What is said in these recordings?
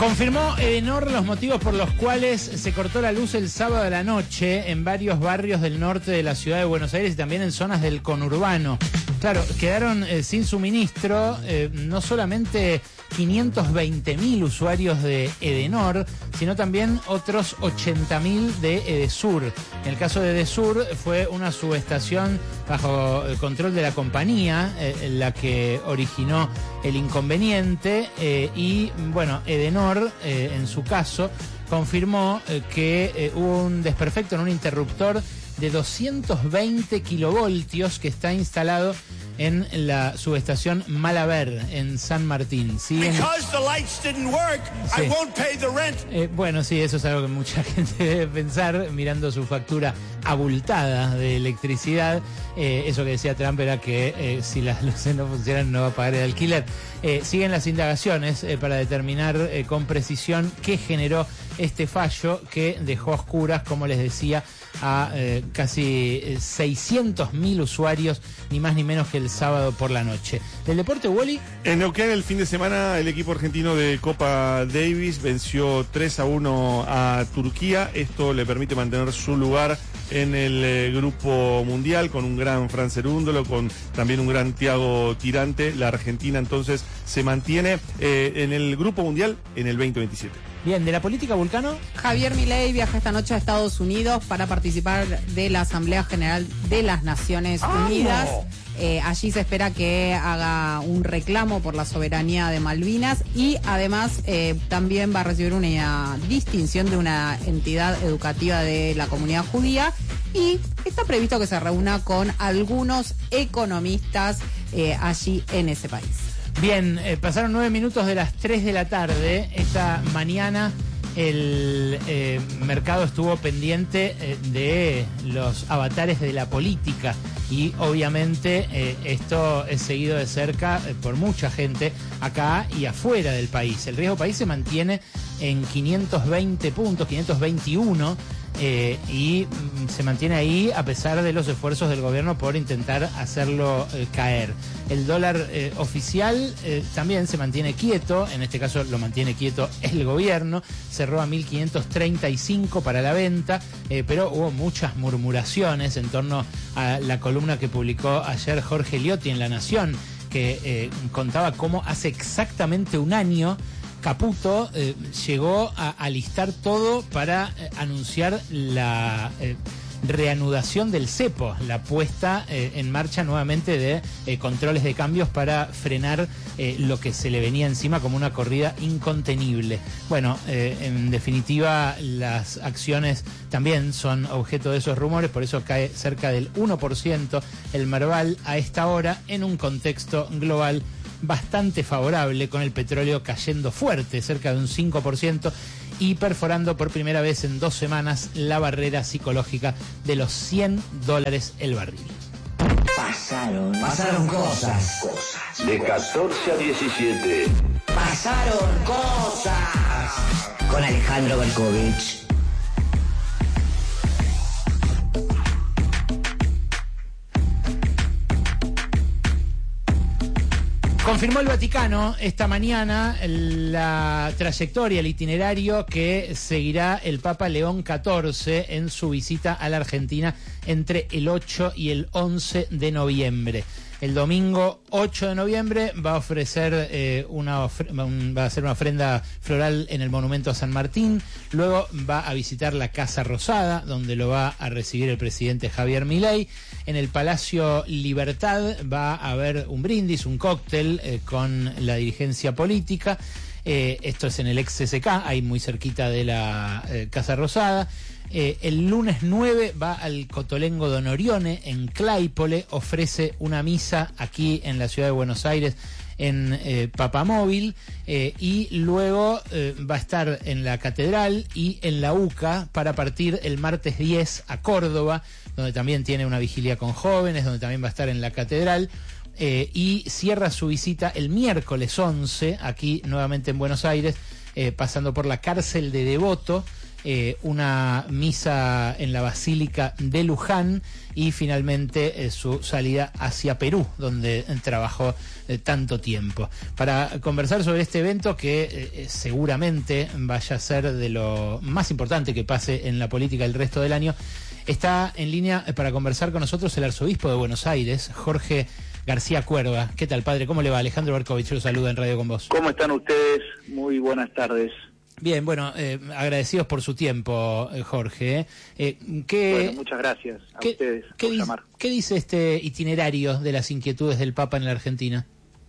Confirmó Edenor los motivos por los cuales se cortó la luz el sábado a la noche en varios barrios del norte de la ciudad de Buenos Aires y también en zonas del conurbano. Claro, quedaron sin suministro no solamente 520.000 usuarios de Edenor, sino también otros 80.000 de Edesur. En el caso de Edesur fue una subestación bajo el control de la compañía la que originó el inconveniente y bueno, Edenor en su caso confirmó que hubo un desperfecto en un interruptor de 220 kilovoltios que está instalado en la subestación Malaber, en San Martín. ¿Siguen? Bueno, sí, eso es algo que mucha gente debe pensar mirando su factura abultada de electricidad. Eso que decía Trump era que si las luces no funcionan no va a pagar el alquiler. Siguen las indagaciones para determinar con precisión qué generó este fallo que dejó a oscuras, como les decía, a casi 600.000 usuarios, ni más ni menos que el sábado por la noche. ¿Del deporte, Wally? En Neuquén, el fin de semana, el equipo argentino de Copa Davis venció 3-1 a Turquía. Esto le permite mantener su lugar en el grupo mundial, con un gran Fran Cerúndolo, con también un gran Thiago Tirante. La Argentina entonces se mantiene en el grupo mundial en el 2027. Bien, ¿de la política, Vulcano? Javier Milei viaja esta noche a Estados Unidos para participar de la Asamblea General de las Naciones Unidas. Allí se espera que haga un reclamo por la soberanía de Malvinas y además también va a recibir una distinción de una entidad educativa de la comunidad judía y está previsto que se reúna con algunos economistas allí en ese país. Bien, pasaron 9 minutos de las 3 de la tarde. Esta mañana el mercado estuvo pendiente de los avatares de la política y obviamente esto es seguido de cerca por mucha gente acá y afuera del país. El riesgo país se mantiene en 520 puntos, 521. Y se mantiene ahí a pesar de los esfuerzos del gobierno por intentar hacerlo caer. El dólar oficial también se mantiene quieto, en este caso lo mantiene quieto el gobierno, cerró a 1.535 para la venta, pero hubo muchas murmuraciones en torno a la columna que publicó ayer Jorge Liotti en La Nación, que contaba cómo hace exactamente un año Caputo llegó a alistar todo para anunciar la reanudación del cepo, la puesta en marcha nuevamente de controles de cambios para frenar lo que se le venía encima como una corrida incontenible. Bueno, en definitiva las acciones también son objeto de esos rumores, por eso cae cerca del 1% el Merval a esta hora en un contexto global bastante favorable, con el petróleo cayendo fuerte, cerca de un 5%, y perforando por primera vez en 2 semanas la barrera psicológica de los $100 el barril. Pasaron cosas. De 14 a 17. Pasaron cosas. Con Alejandro Berkovich. Confirmó el Vaticano esta mañana la trayectoria, el itinerario que seguirá el Papa León XIV en su visita a la Argentina entre el 8 y el 11 de noviembre. El domingo 8 de noviembre va a ofrecer va a hacer una ofrenda floral en el Monumento a San Martín. Luego va a visitar la Casa Rosada, donde lo va a recibir el presidente Javier Milei. En el Palacio Libertad va a haber un brindis, un cóctel con la dirigencia política. Esto es en el ex CCK, ahí muy cerquita de la Casa Rosada. El lunes 9 va al Cotolengo Don Orione en Claypole, ofrece una misa aquí en la ciudad de Buenos Aires en Papamóvil, y luego va a estar en la Catedral y en la UCA para partir el martes 10 a Córdoba, donde también tiene una vigilia con jóvenes, donde también va a estar en la Catedral. Y cierra su visita el miércoles 11, aquí nuevamente en Buenos Aires, pasando por la cárcel de Devoto, una misa en la Basílica de Luján y finalmente su salida hacia Perú, donde trabajó tanto tiempo. Para conversar sobre este evento que seguramente vaya a ser de lo más importante que pase en la política el resto del año, está en línea para conversar con nosotros el arzobispo de Buenos Aires, Jorge García Cuerva. ¿Qué tal, padre? ¿Cómo le va? Alejandro Berkovich lo saluda en Radio con Vos. ¿Cómo están ustedes? Muy buenas tardes. Bien, bueno, agradecidos por su tiempo, Jorge. Bueno, muchas gracias a ustedes por llamar. ¿Qué dice este itinerario de las inquietudes del Papa en la Argentina?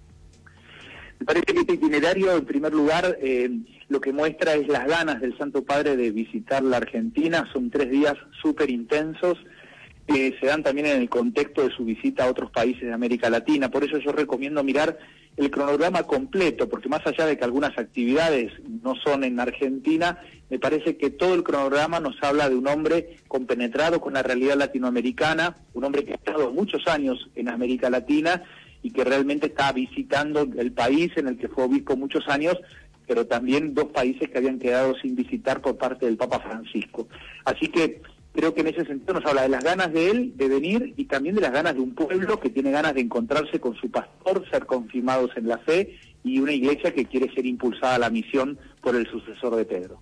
Me parece que este itinerario, en primer lugar, lo que muestra es las ganas del Santo Padre de visitar la Argentina. Son 3 días súper intensos, que se dan también en el contexto de su visita a otros países de América Latina. Por eso yo recomiendo mirar el cronograma completo, porque más allá de que algunas actividades no son en Argentina, me parece que todo el cronograma nos habla de un hombre compenetrado con la realidad latinoamericana, un hombre que ha estado muchos años en América Latina y que realmente está visitando el país en el que fue obispo muchos años, pero también 2 países que habían quedado sin visitar por parte del Papa Francisco. Así que creo que en ese sentido nos habla de las ganas de él de venir y también de las ganas de un pueblo que tiene ganas de encontrarse con su pastor, ser confirmados en la fe, y una iglesia que quiere ser impulsada a la misión por el sucesor de Pedro.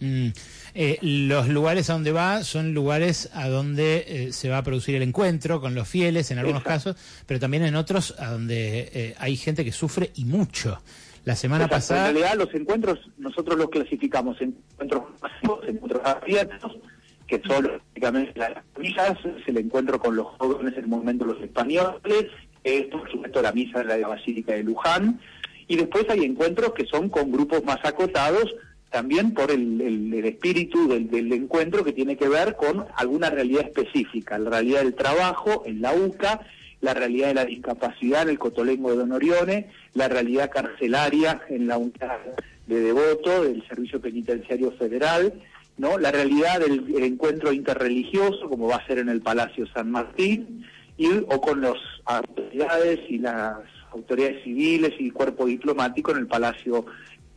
Los lugares a donde va son lugares a donde se va a producir el encuentro con los fieles en algunos casos, pero también en otros a donde hay gente que sufre y mucho. La semana pasada... En realidad los encuentros nosotros los clasificamos en encuentros masivos, encuentros abiertos, que son prácticamente las misas, es el encuentro con los jóvenes en el momento los españoles, por supuesto la misa de la Basílica de Luján, y después hay encuentros que son con grupos más acotados, también por el espíritu del encuentro que tiene que ver con alguna realidad específica, la realidad del trabajo en la UCA, la realidad de la discapacidad en el Cotolengo de Don Orione, la realidad carcelaria en la unidad de Devoto, del Servicio Penitenciario Federal, ¿no? La realidad del encuentro interreligioso, como va a ser en el Palacio San Martín, o con las autoridades y las autoridades civiles y el cuerpo diplomático en el Palacio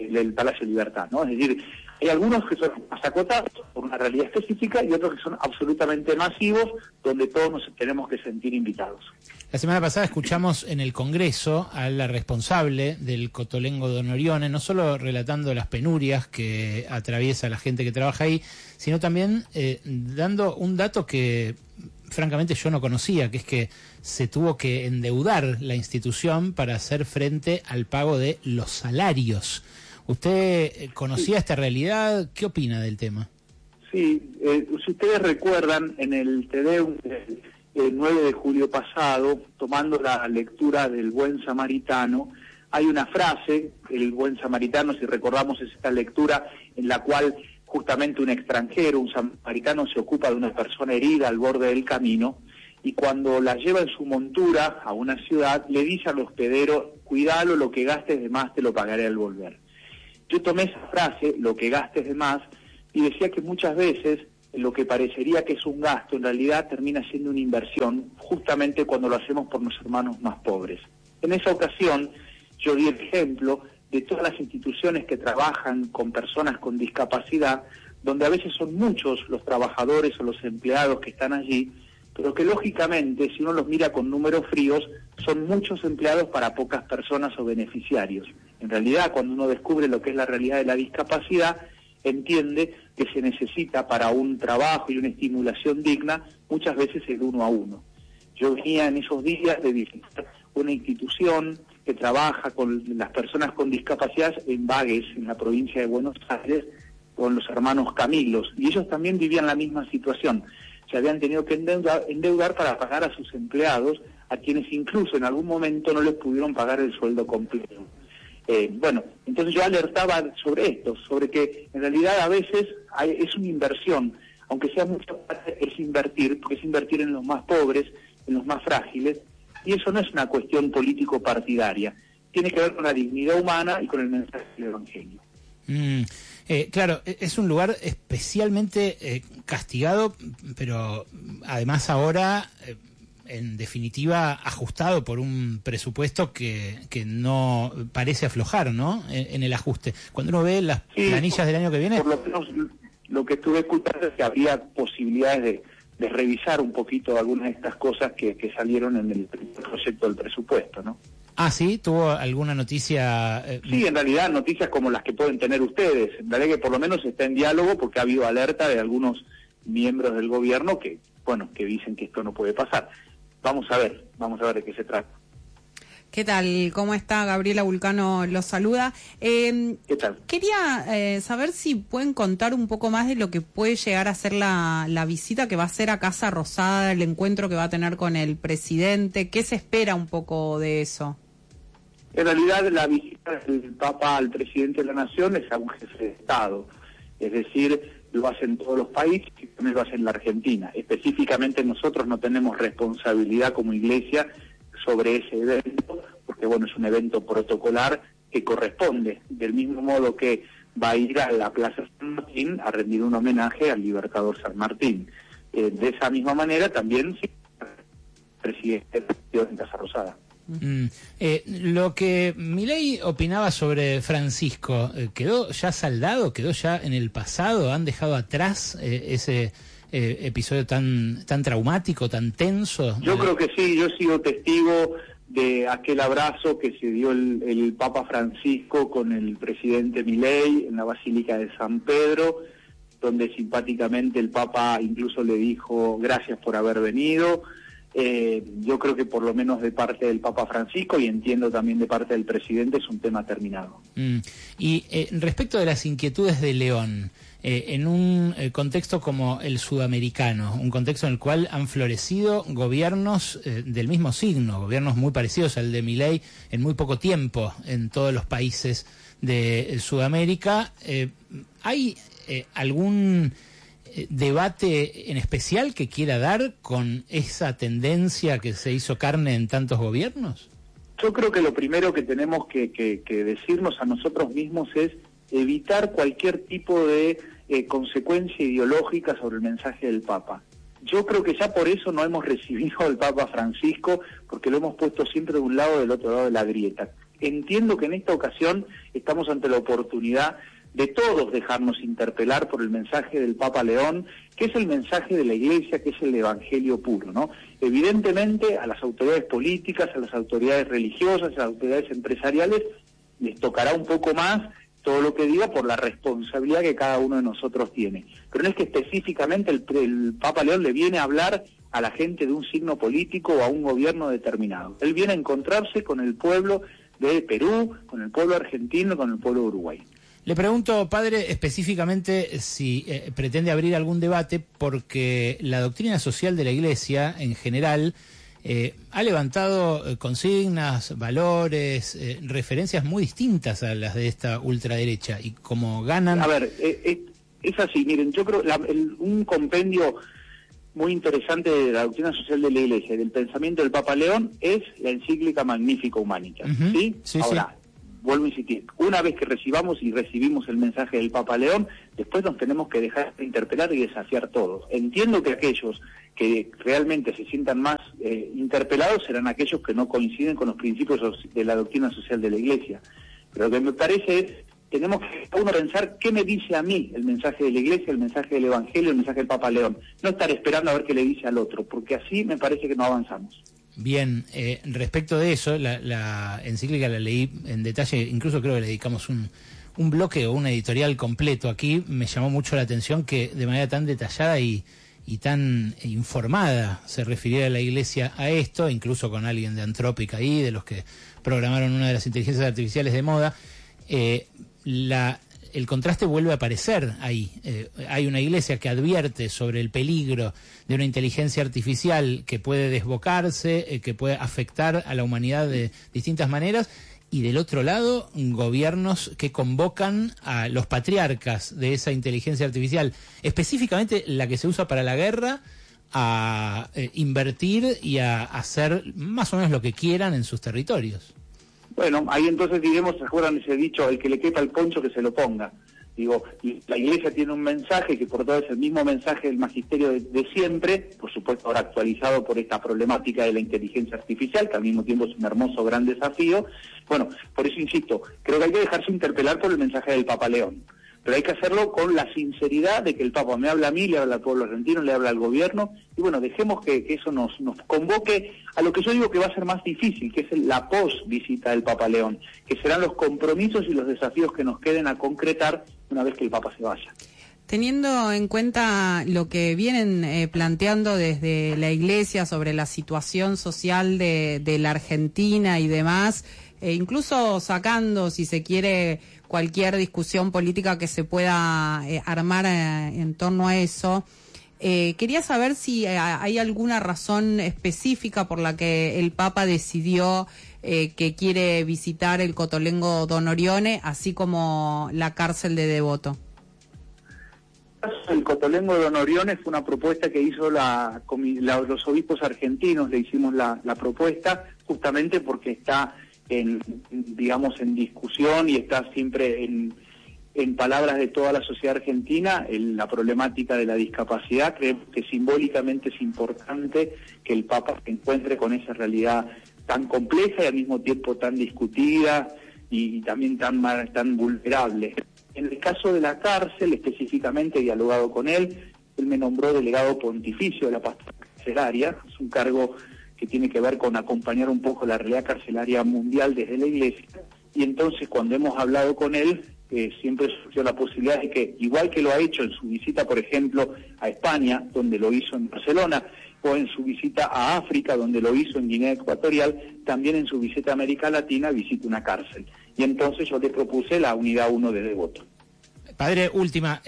Libertad, ¿no? Es decir, hay algunos que son más acotados por una realidad específica y otros que son absolutamente masivos, donde todos nos tenemos que sentir invitados. La semana pasada escuchamos en el Congreso a la responsable del Cotolengo de Don Orione, no solo relatando las penurias que atraviesa la gente que trabaja ahí, sino también dando un dato que francamente yo no conocía, que es que se tuvo que endeudar la institución para hacer frente al pago de los salarios. ¿Usted conocía esta realidad? ¿Qué opina del tema? Sí, si ustedes recuerdan, en el Te Deum el 9 de julio pasado, tomando la lectura del Buen Samaritano, hay una frase, el Buen Samaritano, si recordamos, es esta lectura en la cual justamente un extranjero, un samaritano, se ocupa de una persona herida al borde del camino, y cuando la lleva en su montura a una ciudad, le dice al hospedero: cuidalo, lo que gastes de más te lo pagaré al volver. Yo tomé esa frase, lo que gastes de más, y decía que muchas veces lo que parecería que es un gasto, en realidad termina siendo una inversión, justamente cuando lo hacemos por los hermanos más pobres. En esa ocasión, yo di el ejemplo de todas las instituciones que trabajan con personas con discapacidad, donde a veces son muchos los trabajadores o los empleados que están allí, pero que lógicamente, si uno los mira con números fríos, son muchos empleados para pocas personas o beneficiarios. En realidad, cuando uno descubre lo que es la realidad de la discapacidad, entiende que se necesita para un trabajo y una estimulación digna, muchas veces el 1 a 1. Yo venía en esos días de visitar una institución que trabaja con las personas con discapacidad en Bages, en la provincia de Buenos Aires, con los hermanos Camilos, y ellos también vivían la misma situación. Se habían tenido que endeudar para pagar a sus empleados, a quienes incluso en algún momento no les pudieron pagar el sueldo completo. Bueno, entonces yo alertaba sobre esto, sobre que en realidad a veces es una inversión, aunque sea mucho, es invertir, porque es invertir en los más pobres, en los más frágiles, y eso no es una cuestión político-partidaria, tiene que ver con la dignidad humana y con el mensaje del Evangelio. Claro, es un lugar especialmente castigado, pero además ahora, en definitiva, ajustado por un presupuesto que no parece aflojar, ¿no? En el ajuste. Cuando uno ve las planillas del año que viene... Por lo menos Lo que estuve escuchando es que habría posibilidades de revisar un poquito algunas de estas cosas que salieron en el proyecto del presupuesto, ¿no? Ah, sí, ¿tuvo alguna noticia? Sí, en realidad noticias como las que pueden tener ustedes. En realidad que por lo menos está en diálogo porque ha habido alerta de algunos miembros del gobierno que dicen que esto no puede pasar. Vamos a ver de qué se trata. ¿Qué tal? ¿Cómo está? Gabriela Vulcano los saluda. ¿Qué tal? Quería saber si pueden contar un poco más de lo que puede llegar a ser la visita que va a hacer a Casa Rosada, el encuentro que va a tener con el presidente. ¿Qué se espera un poco de eso? En realidad la visita del Papa al presidente de la Nación es a un jefe de Estado, es decir, lo hacen todos los países y también lo hacen la Argentina. Específicamente nosotros no tenemos responsabilidad como Iglesia sobre ese evento, porque bueno, es un evento protocolar que corresponde, del mismo modo que va a ir a la Plaza San Martín a rendir un homenaje al Libertador San Martín. De esa misma manera también el presidente en Casa Rosada. Lo que Milei opinaba sobre Francisco, ¿quedó ya saldado? ¿Quedó ya en el pasado? ¿Han dejado atrás ese episodio tan traumático, tan tenso? Yo creo que sí, yo he sido testigo de aquel abrazo que se dio el Papa Francisco con el presidente Milei en la Basílica de San Pedro, donde simpáticamente el Papa incluso le dijo gracias por haber venido. Yo creo que por lo menos de parte del Papa Francisco, y entiendo también de parte del presidente, es un tema terminado. Y respecto de las inquietudes de León, en un contexto como el sudamericano, un contexto en el cual han florecido gobiernos del mismo signo, gobiernos muy parecidos al de Milei en muy poco tiempo en todos los países de Sudamérica, ¿hay algún debate en especial que quiera dar con esa tendencia que se hizo carne en tantos gobiernos? Yo creo que lo primero que tenemos que decirnos a nosotros mismos es evitar cualquier tipo de consecuencia ideológica sobre el mensaje del Papa. Yo creo que ya por eso no hemos recibido al Papa Francisco, porque lo hemos puesto siempre de un lado o del otro lado de la grieta. Entiendo que en esta ocasión estamos ante la oportunidad de todos dejarnos interpelar por el mensaje del Papa León, que es el mensaje de la Iglesia, que es el Evangelio puro, ¿no? Evidentemente a las autoridades políticas, a las autoridades religiosas, a las autoridades empresariales, les tocará un poco más todo lo que diga por la responsabilidad que cada uno de nosotros tiene. Pero no es que específicamente el Papa León le viene a hablar a la gente de un signo político o a un gobierno determinado. Él viene a encontrarse con el pueblo de Perú, con el pueblo argentino, con el pueblo de Uruguay. Le pregunto, padre, específicamente si pretende abrir algún debate, porque la doctrina social de la Iglesia, en general, ha levantado consignas, valores, referencias muy distintas a las de esta ultraderecha, y como ganan... A ver, es así, miren, yo creo un compendio muy interesante de la doctrina social de la Iglesia y del pensamiento del Papa León es la encíclica Magnificat Humanitas, ¿sí? Sí, ahora, vuelvo a insistir, una vez que recibimos el mensaje del Papa León, después nos tenemos que dejar de interpelar y desafiar todos. Entiendo que aquellos que realmente se sientan más interpelados serán aquellos que no coinciden con los principios de la doctrina social de la Iglesia. Pero lo que me parece es, tenemos que cada uno pensar qué me dice a mí el mensaje de la Iglesia, el mensaje del Evangelio, el mensaje del Papa León. No estar esperando a ver qué le dice al otro, porque así me parece que no avanzamos. Bien, respecto de eso, la encíclica la leí en detalle, incluso creo que le dedicamos un bloque o un editorial completo aquí. Me llamó mucho la atención que de manera tan detallada y tan informada se refiriera a la Iglesia a esto, incluso con alguien de Antrópica ahí, de los que programaron una de las inteligencias artificiales de moda. El contraste vuelve a aparecer ahí. Hay una Iglesia que advierte sobre el peligro de una inteligencia artificial que puede desbocarse, que puede afectar a la humanidad de distintas maneras, y del otro lado, gobiernos que convocan a los patriarcas de esa inteligencia artificial, específicamente la que se usa para la guerra, a invertir y a hacer más o menos lo que quieran en sus territorios. Bueno, ahí entonces diremos, ¿se acuerdan ese dicho? El que le quepa el poncho que se lo ponga. Digo, la Iglesia tiene un mensaje que por todo es el mismo mensaje del magisterio de siempre, por supuesto ahora actualizado por esta problemática de la inteligencia artificial, que al mismo tiempo es un hermoso gran desafío. Bueno, por eso insisto, creo que hay que dejarse interpelar por el mensaje del Papa León, pero hay que hacerlo con la sinceridad de que el Papa me habla a mí, le habla al pueblo argentino, le habla al gobierno, y bueno, dejemos que eso nos convoque a lo que yo digo que va a ser más difícil, que es la post-visita del Papa León, que serán los compromisos y los desafíos que nos queden a concretar una vez que el Papa se vaya. Teniendo en cuenta lo que vienen planteando desde la Iglesia sobre la situación social de la Argentina y demás, incluso sacando, si se quiere, cualquier discusión política que se pueda armar en torno a eso, quería saber si hay alguna razón específica por la que el Papa decidió que quiere visitar el Cotolengo Don Orione, así como la cárcel de Devoto. El Cotolengo de Don Orione fue una propuesta que hizo los obispos argentinos, le hicimos la propuesta justamente porque está en discusión y está siempre en palabras de toda la sociedad argentina la problemática de la discapacidad. Creemos que simbólicamente es importante que el Papa se encuentre con esa realidad tan compleja y al mismo tiempo tan discutida y también tan vulnerable. En el caso de la cárcel, específicamente he dialogado con él me nombró delegado pontificio de la pastoral carcelaria, es un cargo que tiene que ver con acompañar un poco la realidad carcelaria mundial desde la Iglesia, y entonces cuando hemos hablado con él, siempre surgió la posibilidad de que, igual que lo ha hecho en su visita, por ejemplo, a España, donde lo hizo en Barcelona, o en su visita a África, donde lo hizo en Guinea Ecuatorial, también en su visita a América Latina visite una cárcel. Y entonces yo le propuse la unidad 1 de Devoto. Padre, última,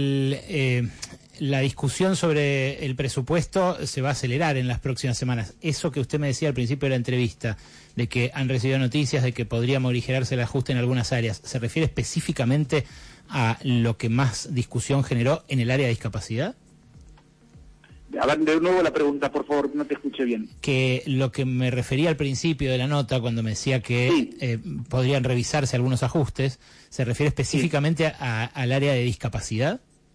la discusión sobre el presupuesto se va a acelerar en las próximas semanas. Eso que usted me decía al principio de la entrevista, de que han recibido noticias de que podría morigerarse el ajuste en algunas áreas, ¿se refiere específicamente a lo que más discusión generó en el área de discapacidad? A ver, de nuevo la pregunta, por favor, no te escuché bien. Que lo que me refería al principio de la nota, cuando me decía que sí, podrían revisarse algunos ajustes, ¿se refiere específicamente sí, al área de discapacidad?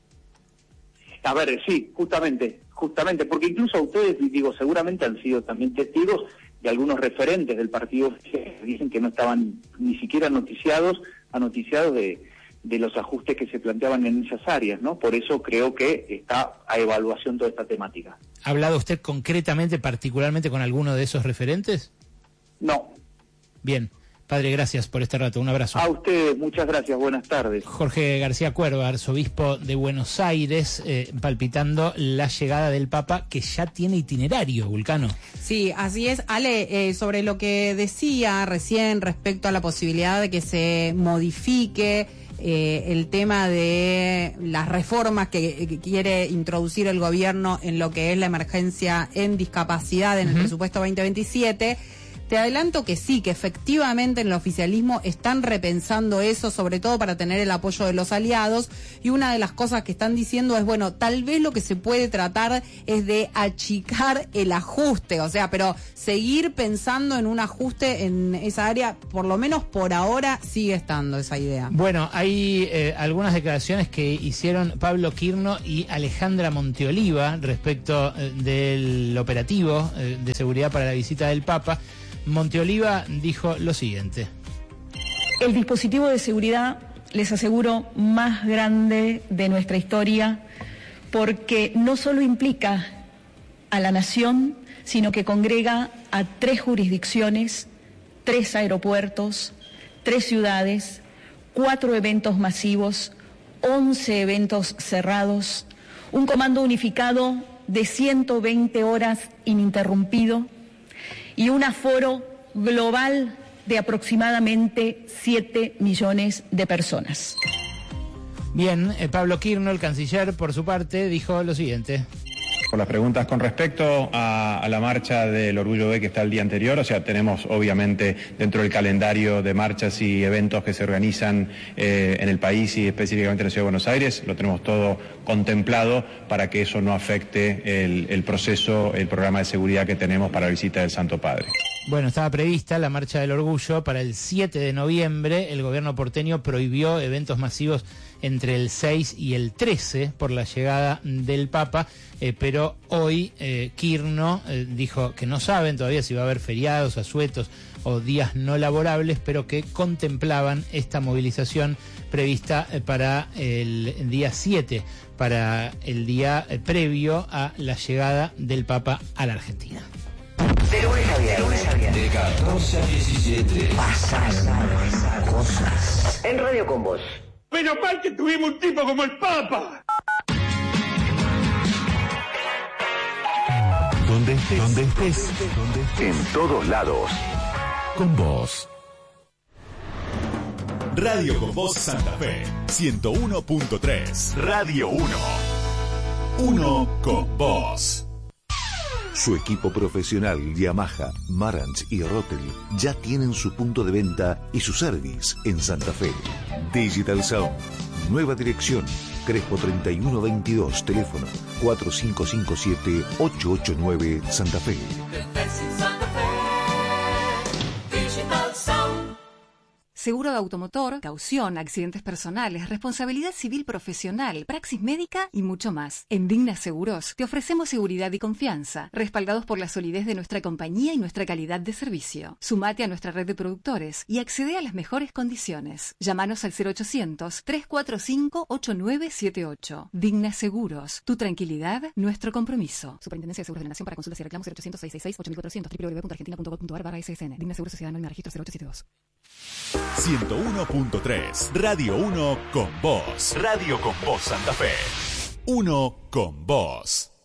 A ver, sí, justamente, porque incluso ustedes, digo, seguramente han sido también testigos de algunos referentes del partido que dicen que no estaban ni siquiera noticiados de los ajustes que se planteaban en esas áreas, ¿no? Por eso creo que está a evaluación toda esta temática. ¿Ha hablado usted concretamente, particularmente con alguno de esos referentes? No. Bien. Padre, gracias por este rato. Un abrazo. A ustedes, muchas gracias. Buenas tardes. Jorge García Cuerva, arzobispo de Buenos Aires, palpitando la llegada del Papa, que ya tiene itinerario, Vulcano. Sí, así es. Ale, sobre lo que decía recién respecto a la posibilidad de que se modifique el tema de las reformas que quiere introducir el gobierno en lo que es la emergencia en discapacidad en el presupuesto 2027, te adelanto que sí, que efectivamente en el oficialismo están repensando eso, sobre todo para tener el apoyo de los aliados, y una de las cosas que están diciendo es, bueno, tal vez lo que se puede tratar es de achicar el ajuste, o sea, pero seguir pensando en un ajuste en esa área, por lo menos por ahora sigue estando esa idea. Bueno, hay algunas declaraciones que hicieron Pablo Quirno y Alejandra Monteoliva respecto del operativo de seguridad para la visita del Papa. Monteoliva dijo lo siguiente: el dispositivo de seguridad, les aseguro, más grande de nuestra historia, porque no solo implica a la nación, sino que congrega a 3 jurisdicciones, 3 aeropuertos, 3 ciudades, 4 eventos masivos, 11 eventos cerrados, un comando unificado de 120 horas ininterrumpido, y un aforo global de aproximadamente 7 millones de personas. Bien, Pablo Quirno, el canciller, por su parte, dijo lo siguiente. Por las preguntas con respecto a la marcha del Orgullo Gay que está el día anterior, o sea, tenemos obviamente dentro del calendario de marchas y eventos que se organizan en el país y específicamente en la Ciudad de Buenos Aires, lo tenemos todo contemplado para que eso no afecte el proceso, el programa de seguridad que tenemos para la visita del Santo Padre. Bueno, estaba prevista la Marcha del Orgullo para el 7 de noviembre. El gobierno porteño prohibió eventos masivos entre el 6 y el 13 por la llegada del Papa, pero hoy Quirno dijo que no saben todavía si va a haber feriados, asuetos o días no laborables, pero que contemplaban esta movilización prevista para el día 7, para el día previo a la llegada del Papa a la Argentina. De lunes a viernes. De 14 a 17. Pasaron cosas. En Radio con Vos. Menos mal que tuvimos un tipo como el Papa. Donde estés. En todos lados. Con vos. Radio con Vos Santa Fe, 101.3. Radio 1. Uno con vos. Su equipo profesional Yamaha, Marantz y Rotel ya tienen su punto de venta y su service en Santa Fe. Digital Sound, nueva dirección, Crespo 3122, teléfono 4557-889 Santa Fe. Seguro de automotor, caución, accidentes personales, responsabilidad civil profesional, praxis médica y mucho más. En Digna Seguros te ofrecemos seguridad y confianza, respaldados por la solidez de nuestra compañía y nuestra calidad de servicio. Sumate a nuestra red de productores y accede a las mejores condiciones. Llámanos al 0800-345-8978. Digna Seguros, tu tranquilidad, nuestro compromiso. Superintendencia de Seguros de la Nación. Para consultas y reclamos 0800-666-8400 www.argentina.gov.ar/SSN. Digna Seguros, Sociedad Anónima, Registro 0872. 101.3 Radio 1 con vos. Radio con Vos Santa Fe. 1 con vos.